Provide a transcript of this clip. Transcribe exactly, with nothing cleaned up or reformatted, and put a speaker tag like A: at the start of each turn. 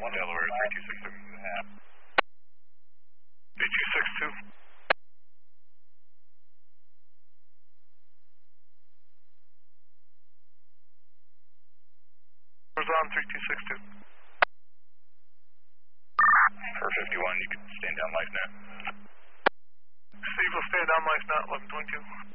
A: Delaware three two six two. three two six two. On three two six two. four fifty-one, you can stand down life net. Steve will stand down life net, eleven twenty-two.